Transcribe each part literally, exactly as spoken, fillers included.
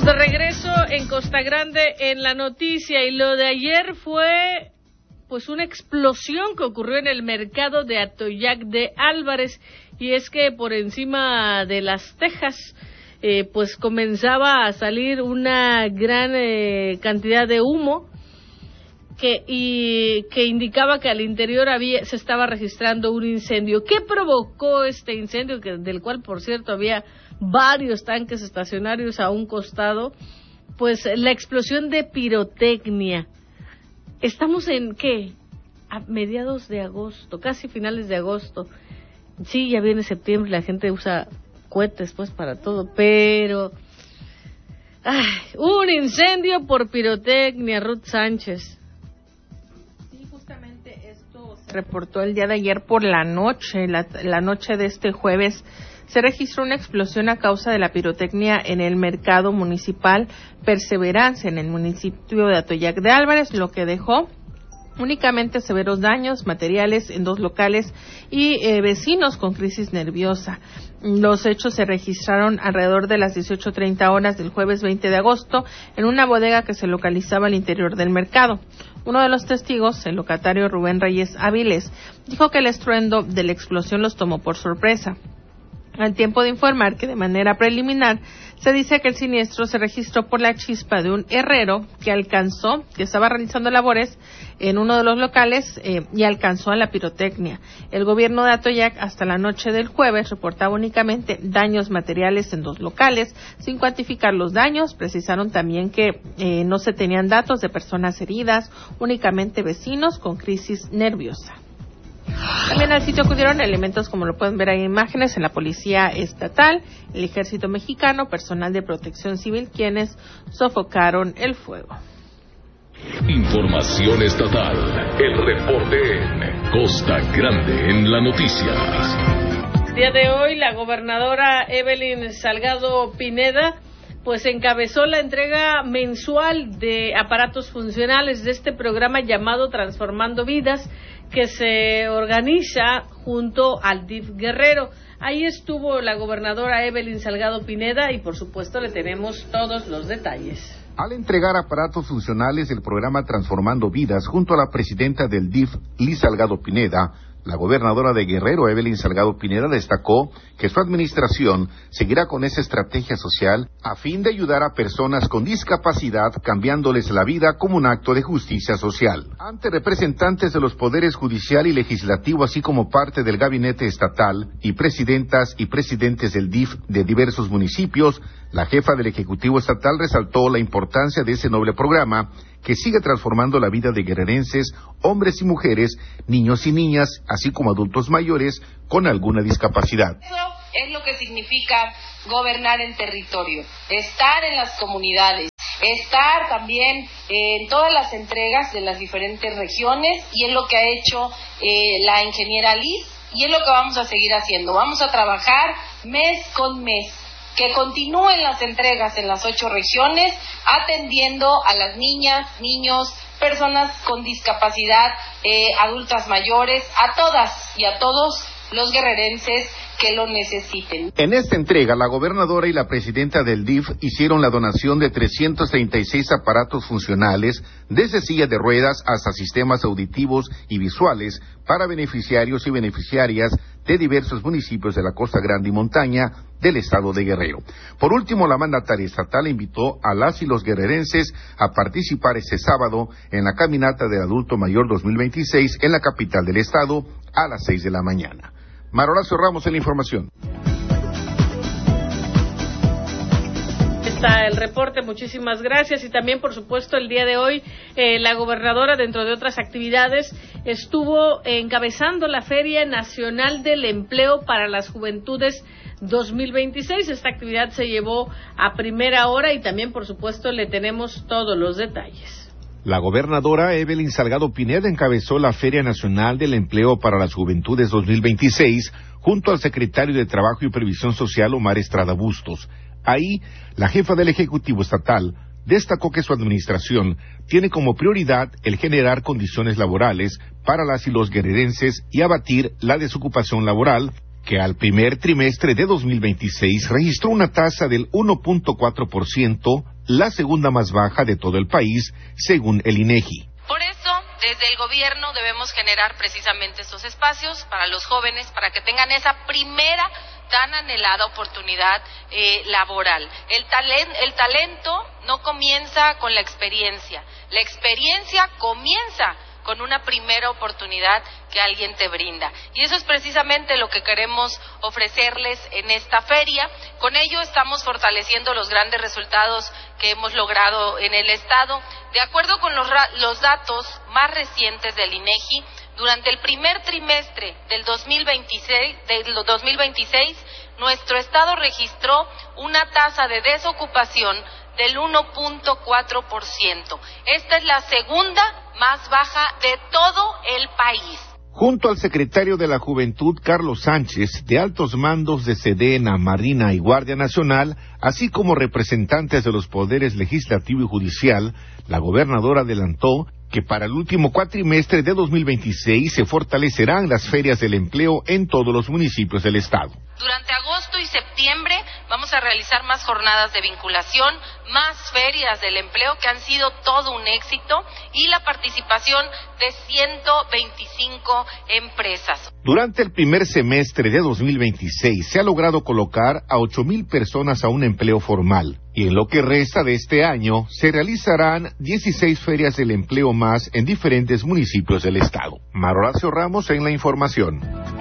Estamos de regreso en Costa Grande en la noticia, y lo de ayer fue pues una explosión que ocurrió en el mercado de Atoyac de Álvarez, y es que por encima de las tejas eh, pues comenzaba a salir una gran eh, cantidad de humo que y que indicaba que al interior había se estaba registrando un incendio. ¿Qué provocó este incendio, que del cual por cierto había varios tanques estacionarios a un costado? Pues la explosión de pirotecnia. Estamos en, ¿qué? A mediados de agosto, casi finales de agosto. Sí, ya viene septiembre, la gente usa cohetes pues para todo, pero ay, un incendio por pirotecnia, Ruth Sánchez. Sí, justamente esto se reportó el día de ayer por la noche, la, la noche de este jueves. Se registró una explosión a causa de la pirotecnia en el mercado municipal Perseverancia, en el municipio de Atoyac de Álvarez, lo que dejó únicamente severos daños materiales en dos locales y eh, vecinos con crisis nerviosa. Los hechos se registraron alrededor de las dieciocho treinta horas del jueves veinte de agosto en una bodega que se localizaba al interior del mercado. Uno de los testigos, el locatario Rubén Reyes Áviles, dijo que el estruendo de la explosión los tomó por sorpresa. Al tiempo de informar que de manera preliminar se dice que el siniestro se registró por la chispa de un herrero que alcanzó, que estaba realizando labores en uno de los locales eh, y alcanzó a la pirotecnia. El gobierno de Atoyac hasta la noche del jueves reportaba únicamente daños materiales en dos locales, sin cuantificar los daños. Precisaron también que eh, no se tenían datos de personas heridas, únicamente vecinos con crisis nerviosa. También al sitio acudieron elementos, como lo pueden ver ahí en imágenes, en la Policía Estatal, el Ejército Mexicano, personal de Protección Civil, quienes sofocaron el fuego. Información estatal, el reporte en Costa Grande en la noticia. El día de hoy la gobernadora Evelyn Salgado Pineda pues encabezó la entrega mensual de aparatos funcionales de este programa llamado Transformando Vidas, que se organiza junto al D I F Guerrero. Ahí estuvo la gobernadora Evelyn Salgado Pineda y por supuesto le tenemos todos los detalles. Al entregar aparatos funcionales del programa Transformando Vidas junto a la presidenta del D I F, Liz Salgado Pineda, la gobernadora de Guerrero, Evelyn Salgado Pineda, destacó que su administración seguirá con esa estrategia social a fin de ayudar a personas con discapacidad, cambiándoles la vida como un acto de justicia social. Ante representantes de los poderes judicial y legislativo, así como parte del gabinete estatal y presidentas y presidentes del D I F de diversos municipios, la jefa del Ejecutivo Estatal resaltó la importancia de ese noble programa que sigue transformando la vida de guerrerenses, hombres y mujeres, niños y niñas, así como adultos mayores con alguna discapacidad. Eso es lo que significa gobernar en territorio, estar en las comunidades, estar también en todas las entregas de las diferentes regiones, y es lo que ha hecho eh, la ingeniera Liz, y es lo que vamos a seguir haciendo. Vamos a trabajar mes con mes, que continúen las entregas en las ocho regiones, atendiendo a las niñas, niños, personas con discapacidad, eh, adultas mayores, a todas y a todos los guerrerenses que lo necesiten. En esta entrega, la gobernadora y la presidenta del D I F hicieron la donación de trescientos treinta y seis aparatos funcionales, desde silla de ruedas hasta sistemas auditivos y visuales, para beneficiarios y beneficiarias de diversos municipios de la Costa Grande y Montaña del estado de Guerrero. Por último, la mandataria estatal invitó a las y los guerrerenses a participar este sábado en la Caminata del Adulto Mayor dos mil veintiséis en la capital del estado a las seis de la mañana. Maroracio Ramos en la información. Está el reporte, muchísimas gracias. Y también, por supuesto, el día de hoy eh, la gobernadora, dentro de otras actividades, estuvo encabezando la Feria Nacional del Empleo para las Juventudes dos mil veintiséis. Esta actividad se llevó a primera hora y también, por supuesto, le tenemos todos los detalles. La gobernadora Evelyn Salgado Pineda encabezó la Feria Nacional del Empleo para las Juventudes dos mil veintiséis junto al secretario de Trabajo y Previsión Social, Omar Estrada Bustos. Ahí, la jefa del Ejecutivo Estatal destacó que su administración tiene como prioridad el generar condiciones laborales para las y los guerrerenses y abatir la desocupación laboral, que al primer trimestre de dos mil veintiséis registró una tasa del uno punto cuatro por ciento, la segunda más baja de todo el país, según el INEGI. Por eso, desde el gobierno debemos generar precisamente estos espacios para los jóvenes, para que tengan esa primera tan anhelada oportunidad eh, laboral. El, talen, el talento no comienza con la experiencia, la experiencia comienza con una primera oportunidad que alguien te brinda. Y eso es precisamente lo que queremos ofrecerles en esta feria. Con ello estamos fortaleciendo los grandes resultados que hemos logrado en el Estado. De acuerdo con los, los datos más recientes del INEGI, durante el primer trimestre del dos mil veintiséis, del dos mil veintiséis, nuestro Estado registró una tasa de desocupación del uno punto cuatro por ciento. Esta es la segunda más baja de todo el país. Junto al secretario de la Juventud, Carlos Sánchez, de altos mandos de Sedena, Marina y Guardia Nacional, así como representantes de los poderes legislativo y judicial, la gobernadora adelantó que para el último cuatrimestre de dos mil veintiséis se fortalecerán las ferias del empleo en todos los municipios del estado. Durante agosto y septiembre vamos a realizar más jornadas de vinculación, más ferias del empleo que han sido todo un éxito y la participación de ciento veinticinco empresas. Durante el primer semestre de dos mil veintiséis se ha logrado colocar a ocho mil personas a un empleo formal y en lo que resta de este año se realizarán dieciséis ferias del empleo más en diferentes municipios del estado. Horacio Ramos en la información.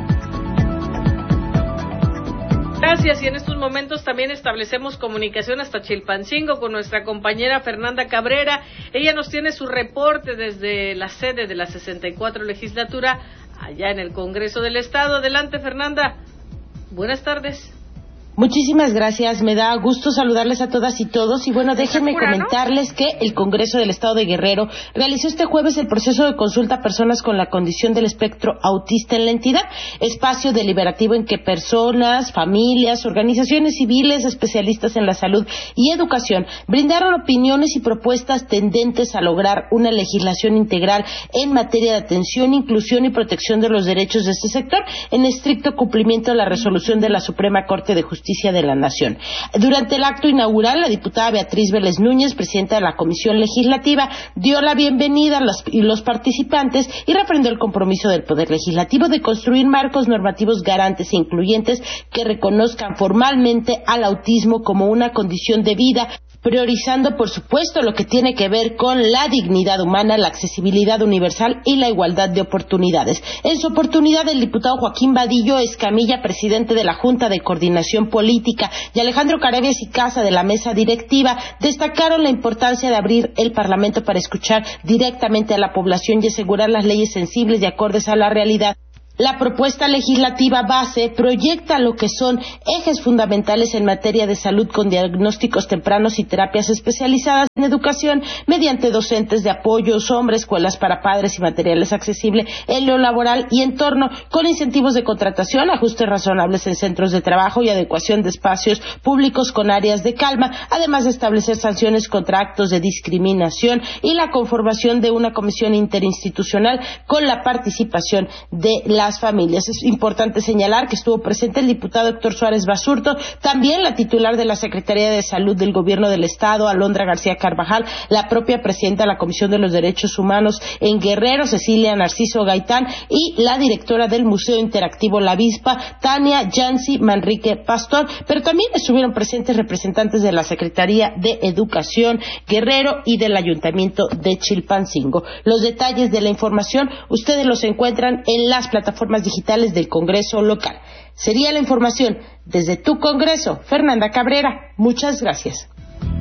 Gracias, y en estos momentos también establecemos comunicación hasta Chilpancingo con nuestra compañera Fernanda Cabrera. Ella nos tiene su reporte desde la sede de la sesenta y cuatro legislatura, allá en el Congreso del Estado. Adelante, Fernanda. Buenas tardes. Muchísimas gracias, me da gusto saludarles a todas y todos y bueno, déjenme comentarles que el Congreso del Estado de Guerrero realizó este jueves el proceso de consulta a personas con la condición del espectro autista en la entidad, espacio deliberativo en que personas, familias, organizaciones civiles, especialistas en la salud y educación brindaron opiniones y propuestas tendentes a lograr una legislación integral en materia de atención, inclusión y protección de los derechos de este sector en estricto cumplimiento de la resolución de la Suprema Corte de Justicia de la Nación. Durante el acto inaugural, la diputada Beatriz Vélez Núñez, presidenta de la Comisión Legislativa, dio la bienvenida a los, los participantes y refrendó el compromiso del Poder Legislativo de construir marcos normativos garantes e incluyentes que reconozcan formalmente al autismo como una condición de vida, priorizando, por supuesto, lo que tiene que ver con la dignidad humana, la accesibilidad universal y la igualdad de oportunidades. En su oportunidad, el diputado Joaquín Vadillo Escamilla, presidente de la Junta de Coordinación Política, y Alejandro Carabias y Casa de la Mesa Directiva, destacaron la importancia de abrir el Parlamento para escuchar directamente a la población y asegurar las leyes sensibles y acordes a la realidad. La propuesta legislativa base proyecta lo que son ejes fundamentales en materia de salud con diagnósticos tempranos y terapias especializadas en educación mediante docentes de apoyo, sombra, escuelas para padres y materiales accesibles en lo laboral y entorno, con incentivos de contratación, ajustes razonables en centros de trabajo y adecuación de espacios públicos con áreas de calma, además de establecer sanciones contra actos de discriminación y la conformación de una comisión interinstitucional con la participación de la familias. Es importante señalar que estuvo presente el diputado Héctor Suárez Basurto, también la titular de la Secretaría de Salud del Gobierno del Estado, Alondra García Carvajal, la propia presidenta de la Comisión de los Derechos Humanos en Guerrero, Cecilia Narciso Gaitán, y la directora del Museo Interactivo La Avispa, Tania Yancy Manrique Pastor, pero también estuvieron presentes representantes de la Secretaría de Educación Guerrero y del Ayuntamiento de Chilpancingo. Los detalles de la información ustedes los encuentran en las plataformas digitales del Congreso local. Sería la información desde tu Congreso. Fernanda Cabrera, muchas gracias.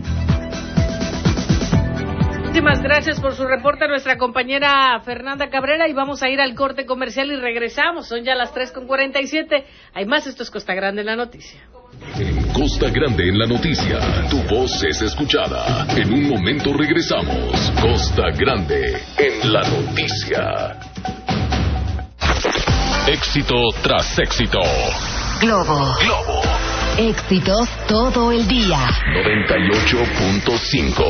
Muchísimas gracias por su reporte a nuestra compañera Fernanda Cabrera y vamos a ir al corte comercial y regresamos. Son ya las tres con cuarenta y siete. Hay más, esto es Costa Grande en la Noticia. Costa Grande en la Noticia, tu voz es escuchada. En un momento regresamos. Costa Grande en la Noticia. Éxito tras éxito. Globo. Globo. Éxitos todo el día. noventa y ocho punto cinco.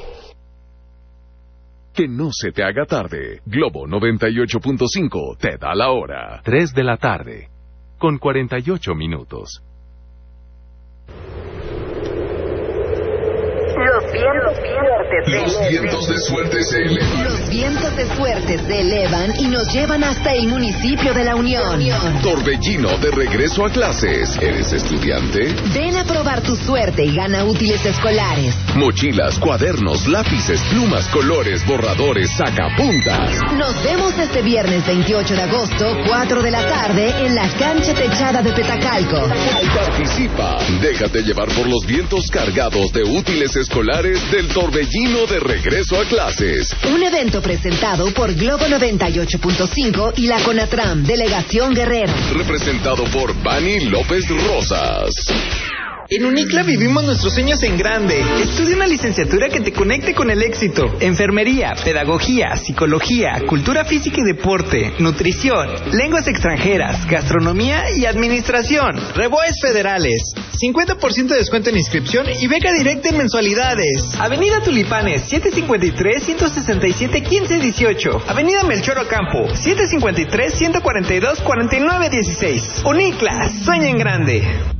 Que no se te haga tarde. Globo noventa y ocho punto cinco te da la hora. tres de la tarde. con cuarenta y ocho minutos. Los vientos fuertes se Los vientos de suerte se elevan. Los vientos de suerte se elevan y nos llevan hasta el municipio de La Unión. Torbellino de regreso a clases. ¿Eres estudiante? Ven a probar tu suerte y gana útiles escolares. Mochilas, cuadernos, lápices, plumas, colores, borradores, sacapuntas. Nos vemos este viernes veintiocho de agosto, cuatro de la tarde, en la cancha techada de Petacalco. Participa. Déjate llevar por los vientos cargados de útiles escolares del Torbellino de regreso a clases. Un evento presentado por Globo noventa y ocho punto cinco y la CONATRAM, Delegación Guerrero. Representado por Bani López Rosas. En UNICLA vivimos nuestros sueños en grande. Estudia una licenciatura que te conecte con el éxito. Enfermería, pedagogía, psicología, cultura física y deporte, nutrición, lenguas extranjeras, gastronomía y administración. Reboes federales. cincuenta por ciento de descuento en inscripción y beca directa en mensualidades. Avenida Tulipanes, setecientos cincuenta y tres, ciento sesenta y siete, quince dieciocho. Avenida Melchor Ocampo, setecientos cincuenta y tres, ciento cuarenta y dos, cuarenta y nueve dieciséis. UNICLA, sueña en grande.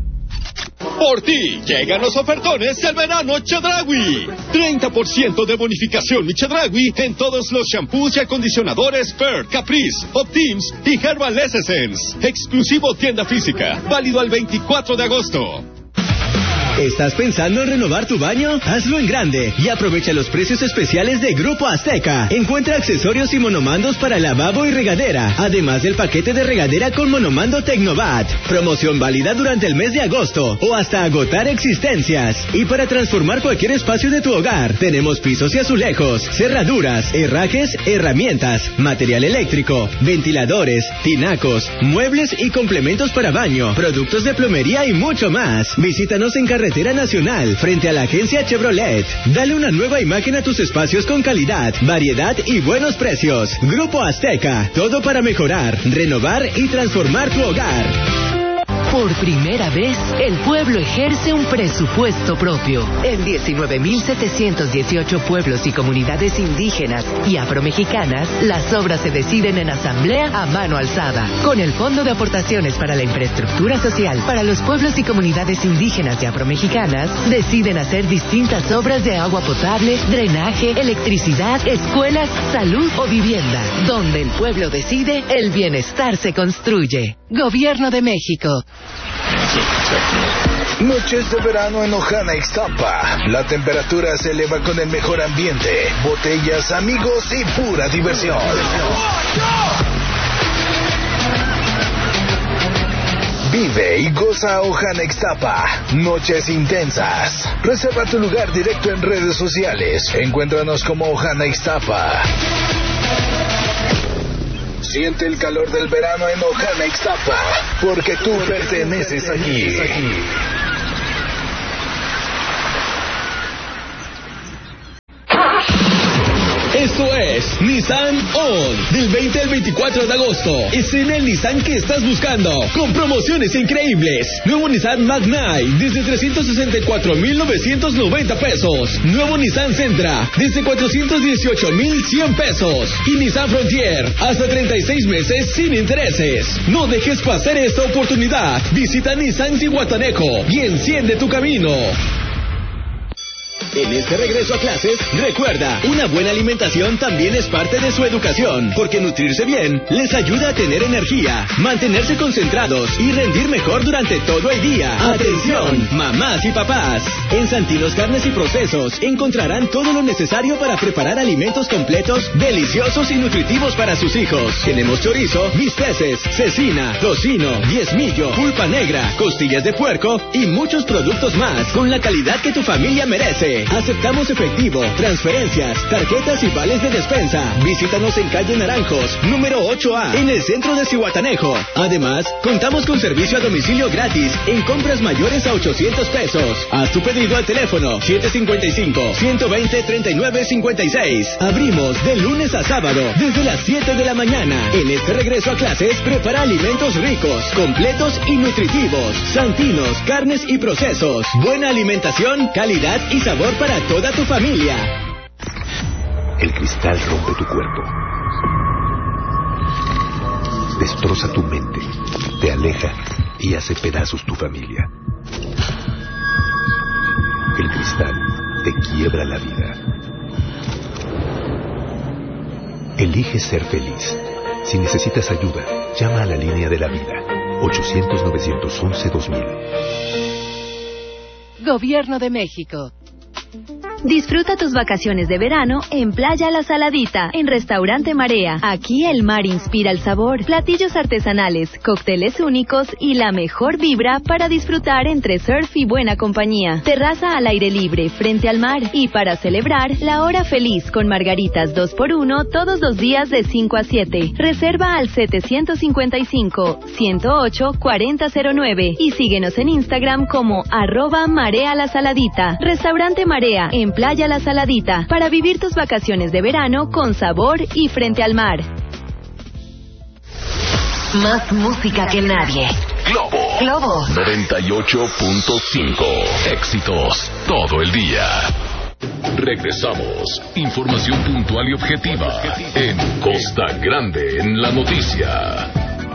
Por ti, llegan los ofertones del verano Chedraui. treinta por ciento de bonificación Chedraui en todos los shampoos y acondicionadores Pearl, Caprice, Optims y Herbal Essence. Exclusivo tienda física. Válido al veinticuatro de agosto. ¿Estás pensando en renovar tu baño? Hazlo en grande y aprovecha los precios especiales de Grupo Azteca. Encuentra accesorios y monomandos para lavabo y regadera, además del paquete de regadera con monomando Tecnovat. Promoción válida durante el mes de agosto o hasta agotar existencias. Y para transformar cualquier espacio de tu hogar, tenemos pisos y azulejos, cerraduras, herrajes, herramientas, material eléctrico, ventiladores, tinacos, muebles y complementos para baño, productos de plomería y mucho más. Visítanos en Carretera Nacional, frente a la agencia Chevrolet. Dale una nueva imagen a tus espacios con calidad, variedad y buenos precios. Grupo Azteca, todo para mejorar, renovar y transformar tu hogar. Por primera vez, el pueblo ejerce un presupuesto propio. En diecinueve mil setecientos dieciocho pueblos y comunidades indígenas y afromexicanas, las obras se deciden en asamblea a mano alzada. Con el Fondo de Aportaciones para la Infraestructura Social para los pueblos y comunidades indígenas y afromexicanas, deciden hacer distintas obras de agua potable, drenaje, electricidad, escuelas, salud o vivienda. Donde el pueblo decide, el bienestar se construye. Gobierno de México. Noches de verano en Ojana, Ixtapa. La temperatura se eleva con el mejor ambiente, botellas, amigos y pura diversión. Vive y goza Ojana, Ixtapa. Noches intensas. Reserva tu lugar directo en redes sociales. Encuéntranos como Ojana, Ixtapa. Siente el calor del verano en Ojana, Ixtapa, porque tú perteneces aquí. Esto es Nissan On. Del veinte al veinticuatro de agosto. Estrena el Nissan que estás buscando. Con promociones increíbles. Nuevo Nissan Magnite desde trescientos sesenta y cuatro mil novecientos noventa pesos. Nuevo Nissan Sentra desde cuatrocientos dieciocho mil cien pesos. Y Nissan Frontier hasta treinta y seis meses sin intereses. No dejes pasar esta oportunidad. Visita Nissan Zihuatanejo y enciende tu camino. En este regreso a clases, recuerda, una buena alimentación también es parte de su educación, porque nutrirse bien les ayuda a tener energía, mantenerse concentrados y rendir mejor durante todo el día. ¡Atención, mamás y papás! En Santinos Carnes y Procesos encontrarán todo lo necesario para preparar alimentos completos, deliciosos y nutritivos para sus hijos. Tenemos chorizo, bisteces, cecina, tocino, diezmillo, pulpa negra, costillas de puerco y muchos productos más, con la calidad que tu familia merece. Aceptamos efectivo, transferencias, tarjetas y vales de despensa. Visítanos en calle Naranjos, número ocho A, en el centro de Zihuatanejo. Además, contamos con servicio a domicilio gratis en compras mayores a ochocientos pesos. Haz tu pedido al teléfono siete cinco cinco, uno dos cero, tres nueve cinco seis. Abrimos de lunes a sábado desde las siete de la mañana. En este regreso a clases, prepara alimentos ricos, completos y nutritivos. Santinos, Carnes y Procesos. Buena alimentación, calidad y sabor para toda tu familia. El cristal rompe tu cuerpo, destroza tu mente, te aleja y hace pedazos tu familia. El cristal te quiebra la vida. Elige ser feliz. Si necesitas ayuda, llama a la línea de la vida. ochocientos, novecientos once, dos mil. Gobierno de México. Disfruta tus vacaciones de verano en Playa La Saladita, en Restaurante Marea. Aquí el mar inspira el sabor, platillos artesanales, cócteles únicos y la mejor vibra para disfrutar entre surf y buena compañía. Terraza al aire libre, frente al mar. Y para celebrar, la hora feliz con margaritas dos por uno todos los días de cinco a siete. Reserva al setecientos cincuenta y cinco, ciento ocho, cuarenta cero nueve y síguenos en Instagram como arroba Marea La Saladita. Restaurante Marea, en Playa La Saladita, para vivir tus vacaciones de verano con sabor y frente al mar. Más música que nadie. Globo. Globo. noventa y ocho punto cinco. Éxitos todo el día. Regresamos. Información puntual y objetiva en Costa Grande en la noticia.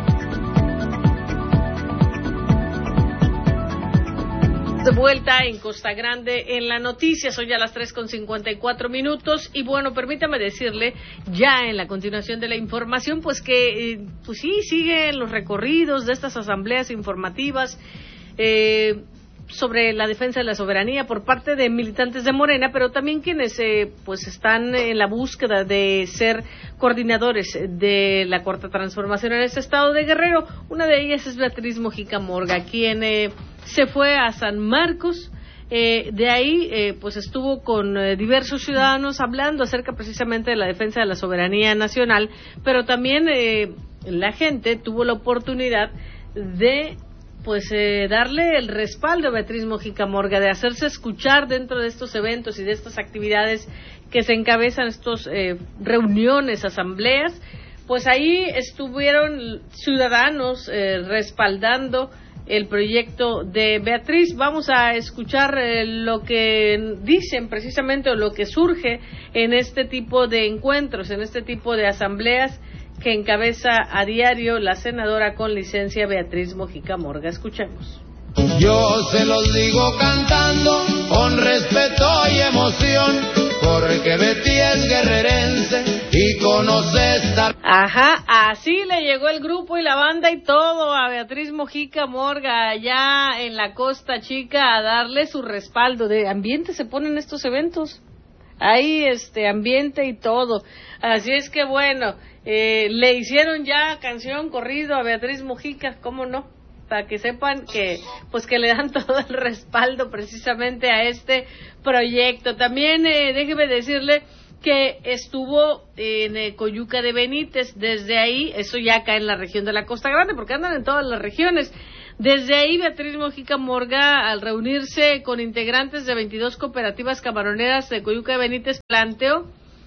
De vuelta en Costa Grande en la noticia, son ya las tres con cincuenta y cuatro minutos y bueno, permítame decirle ya en la continuación de la información pues que eh, pues sí, siguen los recorridos de estas asambleas informativas eh, sobre la defensa de la soberanía por parte de militantes de Morena, pero también quienes eh, pues están en la búsqueda de ser coordinadores de la Cuarta Transformación en este estado de Guerrero. Una de ellas es Beatriz Mojica Morga, quien eh, se fue a San Marcos. Eh, de ahí eh, pues estuvo con eh, diversos ciudadanos hablando acerca precisamente de la defensa de la soberanía nacional, pero también eh, la gente tuvo la oportunidad de pues eh, darle el respaldo a Beatriz Mojica Morga, de hacerse escuchar dentro de estos eventos y de estas actividades que se encabezan, estos eh, reuniones, asambleas. Pues ahí estuvieron ciudadanos eh, respaldando el proyecto de Beatriz. Vamos a escuchar eh, lo que dicen precisamente o lo que surge en este tipo de encuentros, en este tipo de asambleas que encabeza a diario la senadora con licencia Beatriz Mojica Morga. Escuchemos. Yo se los digo cantando con respeto y emoción, porque Betty es guerrerense y conoce esta... Ajá, así le llegó el grupo y la banda y todo a Beatriz Mojica Morga allá en la Costa Chica a darle su respaldo. De ambiente se ponen estos eventos, hay este ambiente y todo. Así es que bueno, eh, le hicieron ya canción corrido a Beatriz Mojica, ¿cómo no? Para que sepan que pues que le dan todo el respaldo precisamente a este proyecto. También eh, déjeme decirle que estuvo en eh, Coyuca de Benítez. Desde ahí, eso ya acá en la región de la Costa Grande, porque andan en todas las regiones. Desde ahí, Beatriz Mojica Morga, al reunirse con integrantes de veintidós cooperativas camaroneras de Coyuca de Benítez, planteó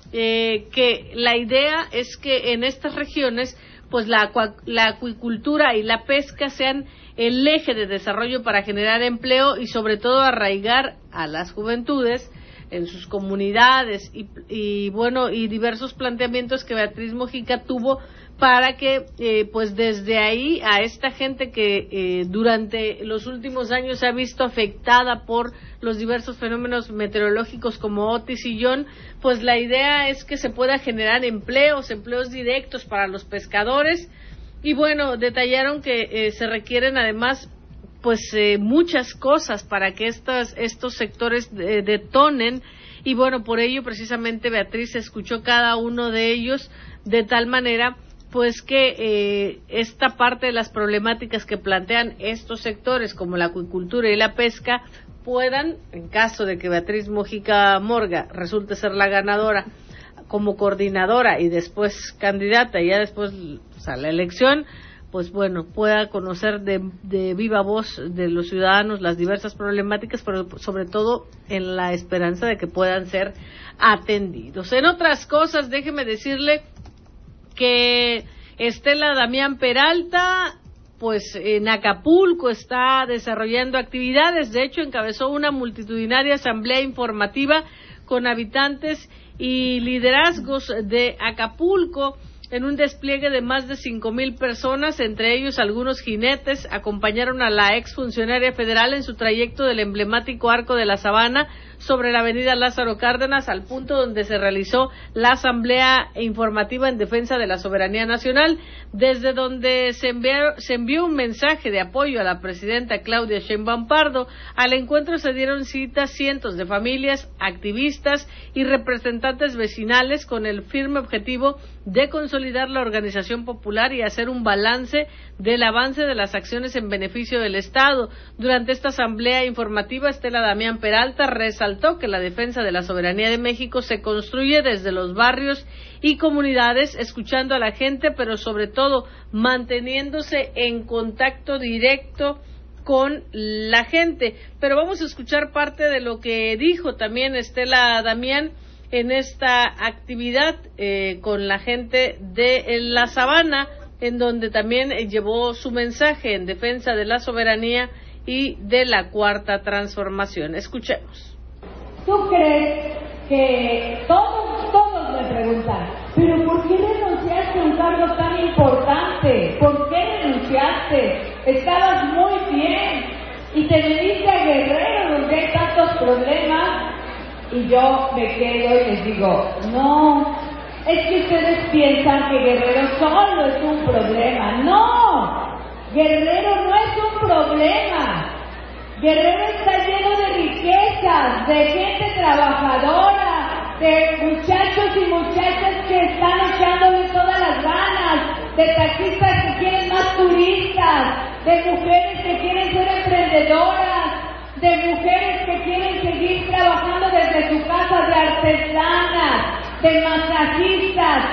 eh, que la idea es que en estas regiones pues la, la acuicultura y la pesca sean el eje de desarrollo para generar empleo y sobre todo arraigar a las juventudes en sus comunidades y, y bueno, y diversos planteamientos que Beatriz Mojica tuvo para que eh, pues desde ahí a esta gente que eh, durante los últimos años se ha visto afectada por los diversos fenómenos meteorológicos como Otis y John, pues la idea es que se pueda generar empleos, empleos directos para los pescadores. Y bueno, detallaron que eh, se requieren además pues eh, muchas cosas para que estas, estos sectores eh, detonen, y bueno, por ello precisamente Beatriz escuchó cada uno de ellos de tal manera pues que eh, esta parte de las problemáticas que plantean estos sectores como la acuicultura y la pesca puedan, en caso de que Beatriz Mojica Morga resulte ser la ganadora como coordinadora y después candidata y ya después o sea, la elección, pues bueno, pueda conocer de, de viva voz de los ciudadanos las diversas problemáticas, pero sobre todo en la esperanza de que puedan ser atendidos. En otras cosas, déjeme decirle que Estela Damián Peralta, pues en Acapulco está desarrollando actividades. De hecho, encabezó una multitudinaria asamblea informativa con habitantes y liderazgos de Acapulco En un despliegue de más de cinco mil personas, entre ellos algunos jinetes, acompañaron a la exfuncionaria federal en su trayecto del emblemático Arco de la Sabana sobre la avenida Lázaro Cárdenas al punto donde se realizó la asamblea informativa en defensa de la soberanía nacional, desde donde se envió, se envió un mensaje de apoyo a la presidenta Claudia Sheinbaum Pardo. Al encuentro se dieron cita cientos de familias, activistas y representantes vecinales con el firme objetivo de consolidar la organización popular y hacer un balance del avance de las acciones en beneficio del Estado. Durante esta asamblea informativa, Estela Damián Peralta resaltó que la defensa de la soberanía de México se construye desde los barrios y comunidades, escuchando a la gente, pero sobre todo manteniéndose en contacto directo con la gente. Pero vamos a escuchar parte de lo que dijo también Estela Damián en esta actividad eh, con la gente de la Sabana, en donde también eh, llevó su mensaje en defensa de la soberanía y de la Cuarta Transformación. Escuchemos. ¿Tú crees que todos, todos me preguntan, pero ¿por qué renunciaste a un cargo tan importante? ¿Por qué renunciaste? Estabas muy bien y te viniste a Guerrero donde hay tantos problemas. Y yo me quedo y les digo, no, es que ustedes piensan que Guerrero solo es un problema. No, Guerrero no es un problema. Guerrero está lleno de riquezas, de gente trabajadora, de muchachos y muchachas que están echándole todas las ganas, de taxistas que quieren más turistas, de mujeres que quieren ser emprendedoras, de mujeres que quieren seguir trabajando desde su casa, de artesanas, de masajistas,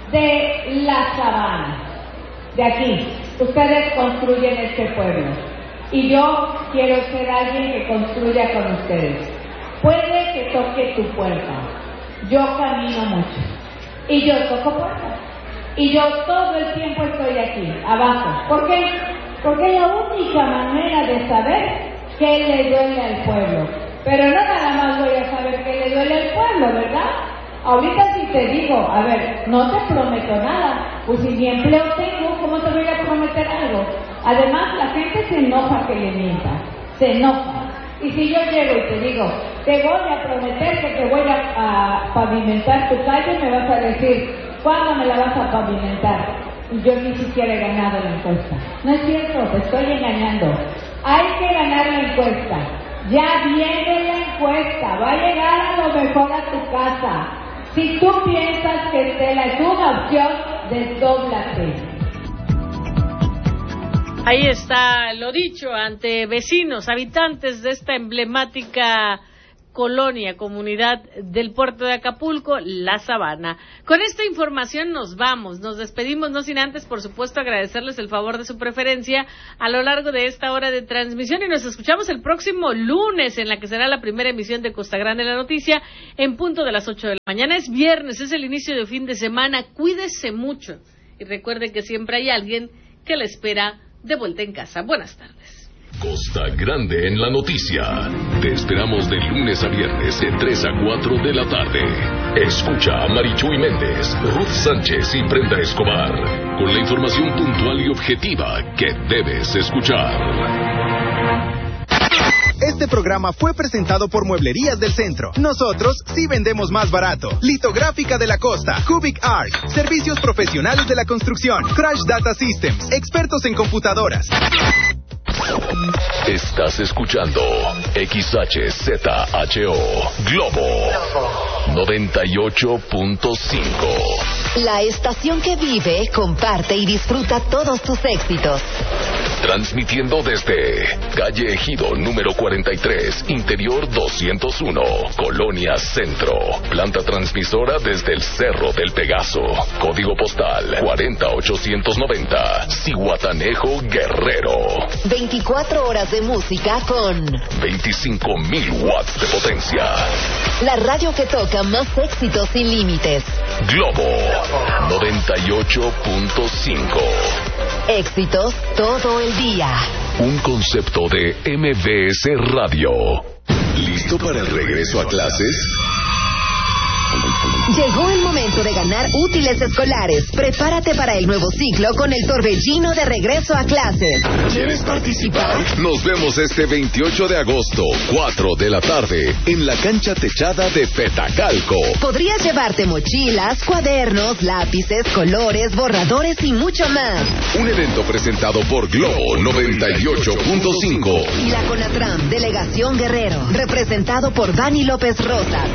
de la Sabana, de aquí. Ustedes construyen este pueblo y yo quiero ser alguien que construya con ustedes. Puede que toque tu puerta, yo camino mucho y yo toco puertas y yo todo el tiempo estoy aquí, abajo. ¿Por qué? Porque es la única manera de saber qué le duele al pueblo. Pero no nada más voy a saber qué le duele al pueblo, ¿verdad? Ahorita si te digo, a ver, no te prometo nada, pues si mi empleo tengo, ¿cómo te voy a prometer algo? Además, la gente se enoja que le mienta, se enoja. Y si yo llego y te digo, te voy a prometer que te voy a, a pavimentar tu calle, me vas a decir, ¿cuándo me la vas a pavimentar? Y yo ni siquiera he ganado la encuesta. No es cierto, te estoy engañando. Hay que ganar la encuesta. Ya viene la encuesta. Va a llegar a lo mejor a tu casa. Si tú piensas que Estela es una opción, desdóblate. Ahí está lo dicho ante vecinos, habitantes de esta emblemática colonia, comunidad del puerto de Acapulco, La Sabana. Con esta información nos vamos, nos despedimos, no sin antes, por supuesto, agradecerles el favor de su preferencia a lo largo de esta hora de transmisión y nos escuchamos el próximo lunes en la que será la primera emisión de Costa Grande la Noticia en punto de las ocho de la mañana. Es viernes, es el inicio de fin de semana, cuídese mucho y recuerde que siempre hay alguien que le espera de vuelta en casa. Buenas tardes. Costa Grande en la noticia. Te esperamos de lunes a viernes de tres a cuatro de la tarde. Escucha a Marichuy Méndez, Ruth Sánchez y Brenda Escobar con la información puntual y objetiva que debes escuchar. Este programa fue presentado por Mueblerías del Centro. Nosotros sí vendemos más barato. Litográfica de la Costa, Cubic Art, servicios profesionales de la construcción, Crash Data Systems, expertos en computadoras. Estás escuchando X H Z H O Globo noventa y ocho punto cinco. La estación que vive, comparte y disfruta todos tus éxitos. Transmitiendo desde calle Ejido número cuarenta y tres, interior doscientos uno, Colonia Centro. Planta transmisora desde el Cerro del Pegaso. Código postal cuarenta ochocientos noventa, Zihuatanejo, Guerrero. veinticuatro horas de música con veinticinco mil watts de potencia. La radio que toca más éxitos sin límites. Globo noventa y ocho punto cinco. Éxitos todo el día. Un concepto de M B S Radio. ¿Listo para el regreso a clases? Llegó el momento de ganar útiles escolares. Prepárate para el nuevo ciclo con el torbellino de regreso a clases. ¿Quieres participar? Nos vemos este veintiocho de agosto, cuatro de la tarde, en la cancha techada de Petacalco. Podrías llevarte mochilas, cuadernos, lápices, colores, borradores y mucho más. Un evento presentado por Globo noventa y ocho punto cinco. Y la CONATRAM, Delegación Guerrero, representado por Dani López Rosas.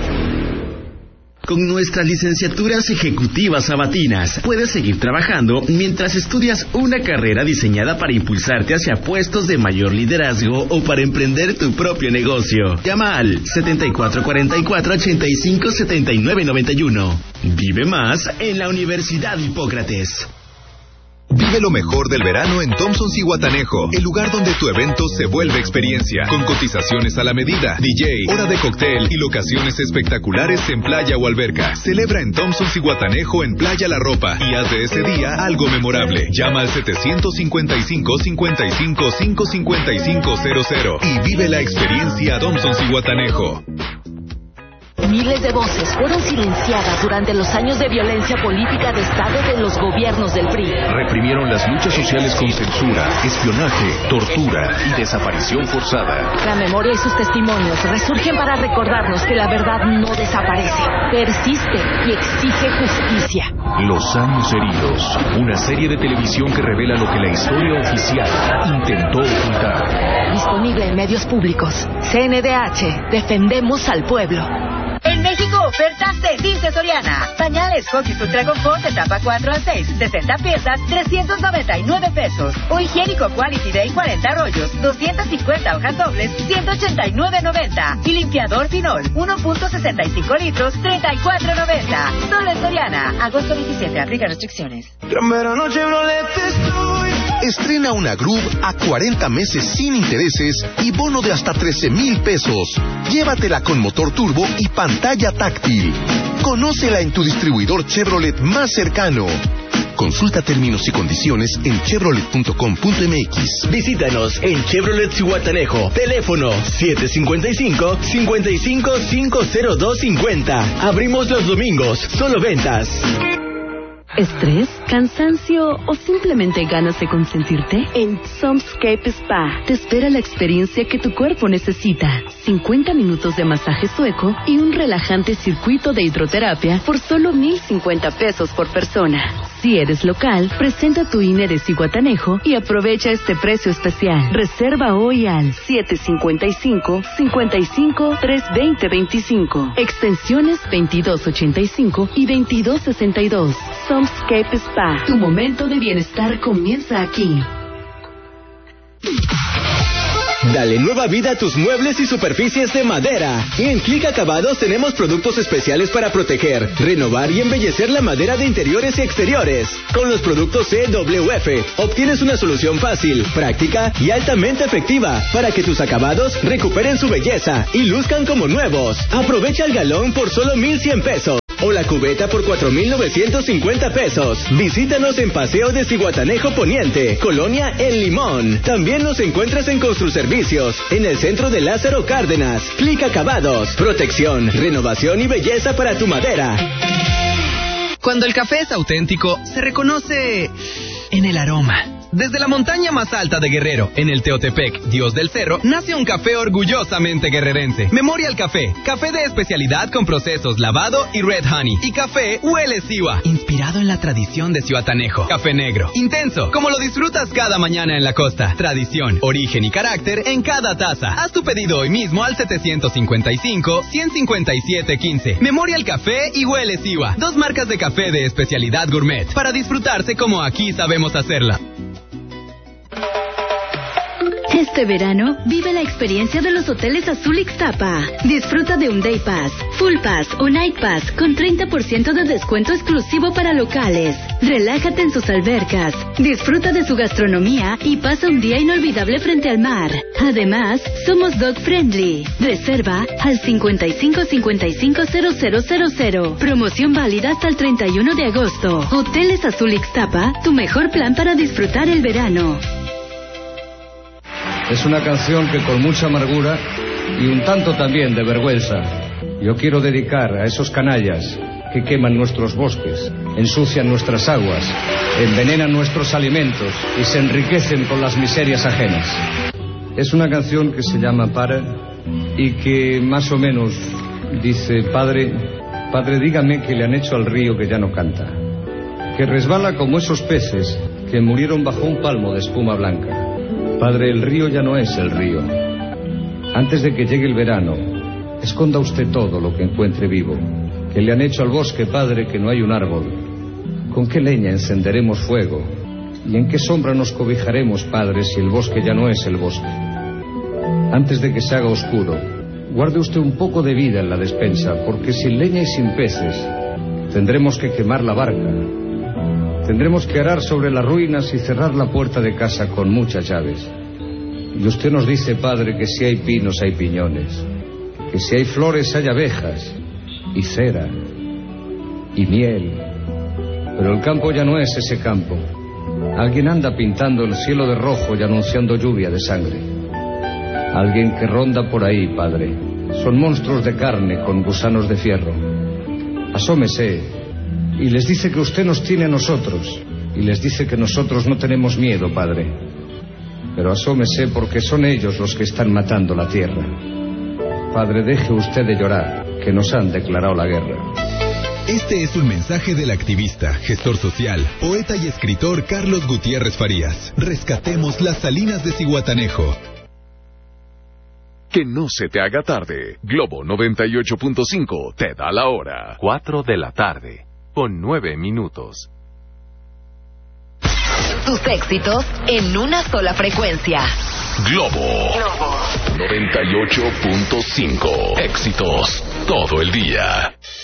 Con nuestras licenciaturas ejecutivas sabatinas, puedes seguir trabajando mientras estudias una carrera diseñada para impulsarte hacia puestos de mayor liderazgo o para emprender tu propio negocio. Llama al setenta y cuatro cuarenta y cuatro, ochenta y cinco, setenta y nueve noventa y uno. Vive más en la Universidad Hipócrates. Vive lo mejor del verano en Thompson Zihuatanejo, el lugar donde tu evento se vuelve experiencia, con cotizaciones a la medida, D J, hora de cóctel y locaciones espectaculares en playa o alberca. Celebra en Thompson Zihuatanejo en Playa La Ropa y haz de ese día algo memorable. Llama al setecientos cincuenta y cinco, cincuenta y cinco, quinientos cincuenta y cinco cero cero y vive la experiencia Thompson Zihuatanejo. Miles de voces fueron silenciadas durante los años de violencia política de Estado de los gobiernos del P R I. Reprimieron las luchas sociales con censura, espionaje, tortura y desaparición forzada. La memoria y sus testimonios resurgen para recordarnos que la verdad no desaparece, persiste y exige justicia. Los años heridos, una serie de televisión que revela lo que la historia oficial intentó ocultar. Disponible en medios públicos. C N D H, defendemos al pueblo. En México, ofertas de Dice Soriana. Pañales Huggies Ultra Confort, etapa cuatro a seis, sesenta piezas, trescientos noventa y nueve pesos. O higiénico Quality Day, cuarenta rollos, doscientas cincuenta hojas dobles, ciento ochenta y nueve noventa. Y limpiador Finol, uno punto sesenta y cinco litros, treinta y cuatro noventa. Solo en Soriana. Agosto veintisiete, aplica restricciones. Gran verano Chevrolet estoy. Estrena una Groove a cuarenta meses sin intereses y bono de hasta trece mil pesos. Llévatela con motor turbo y pantalla táctil. Conócela en tu distribuidor Chevrolet más cercano. Consulta términos y condiciones en chevrolet punto com punto m x. Visítanos en Chevrolet Zihuatanejo. Teléfono siete cinco cinco, cinco cinco cinco cero dos cinco cero. Abrimos los domingos. Solo ventas. ¿Estrés? ¿Cansancio o simplemente ganas de consentirte? En Somscape Spa te espera la experiencia que tu cuerpo necesita. cincuenta minutos de masaje sueco y un relajante circuito de hidroterapia por solo mil cincuenta pesos por persona. Si eres local, presenta tu I N E de Zihuatanejo y aprovecha este precio especial. Reserva hoy al siete cinco cinco, cinco cinco, tres dos cero dos cinco. Extensiones veintidós ochenta y cinco y veintidós sesenta y dos. Somscape Spa. Tu momento de bienestar comienza aquí. Dale nueva vida a tus muebles y superficies de madera. En Click Acabados tenemos productos especiales para proteger, renovar y embellecer la madera de interiores y exteriores. Con los productos C W F obtienes una solución fácil, práctica y altamente efectiva para que tus acabados recuperen su belleza y luzcan como nuevos. Aprovecha el galón por solo mil cien pesos. O la cubeta por cuatro mil novecientos cincuenta pesos. Visítanos en Paseo de Zihuatanejo Poniente, Colonia El Limón. También nos encuentras en Construservicios, en el centro de Lázaro Cárdenas. Click Acabados, protección, renovación y belleza para tu madera. Cuando el café es auténtico, se reconoce en el aroma. Desde la montaña más alta de Guerrero, en el Teotepec, Dios del Cerro, nace un café orgullosamente guerrerense. Memorial Café, café de especialidad con procesos lavado y red honey. Y café Huele Siwa, inspirado en la tradición de Zihuatanejo. Café negro, intenso, como lo disfrutas cada mañana en la costa. Tradición, origen y carácter en cada taza. Haz tu pedido hoy mismo al setecientos cincuenta y cinco, ciento cincuenta y siete quince. Memorial Café y Huele Siwa, dos marcas de café de especialidad gourmet, para disfrutarse como aquí sabemos hacerla. Este verano, vive la experiencia de los hoteles Azul Ixtapa. Disfruta de un Day Pass, Full Pass o Night Pass con treinta por ciento de descuento exclusivo para locales. Relájate en sus albercas, disfruta de su gastronomía y pasa un día inolvidable frente al mar. Además, somos dog friendly. Reserva al cincuenta y cinco cincuenta y cinco cero cero cero cero. Promoción válida hasta el treinta y uno de agosto. Hoteles Azul Ixtapa, tu mejor plan para disfrutar el verano. Es una canción que con mucha amargura y un tanto también de vergüenza yo quiero dedicar a esos canallas que queman nuestros bosques, ensucian nuestras aguas, envenenan nuestros alimentos y se enriquecen con las miserias ajenas. Es una canción que se llama Para y que más o menos dice: Padre, Padre, dígame que le han hecho al río que ya no canta, que resbala como esos peces que murieron bajo un palmo de espuma blanca. Padre, el río ya no es el río. Antes de que llegue el verano, esconda usted todo lo que encuentre vivo. Que le han hecho al bosque, Padre, que no hay un árbol. ¿Con qué leña encenderemos fuego? ¿Y en qué sombra nos cobijaremos, Padre, si el bosque ya no es el bosque? Antes de que se haga oscuro, guarde usted un poco de vida en la despensa, porque sin leña y sin peces tendremos que quemar la barca. Tendremos que arar sobre las ruinas y cerrar la puerta de casa con muchas llaves. Y usted nos dice, Padre, que si hay pinos hay piñones, que si hay flores hay abejas, y cera, y miel. Pero el campo ya no es ese campo. Alguien anda pintando el cielo de rojo y anunciando lluvia de sangre. Alguien que ronda por ahí, Padre. Son monstruos de carne con gusanos de fierro. Asómese y les dice que usted nos tiene a nosotros, y les dice que nosotros no tenemos miedo, Padre. Pero asómese, porque son ellos los que están matando la tierra. Padre, deje usted de llorar, que nos han declarado la guerra. Este es un mensaje del activista, gestor social, poeta y escritor Carlos Gutiérrez Farías. Rescatemos las salinas de Zihuatanejo. Que no se te haga tarde. Globo noventa y ocho punto cinco te da la hora. Cuatro de la tarde, con nueve minutos. Tus éxitos en una sola frecuencia. Globo, Globo noventa y ocho punto cinco. Éxitos todo el día.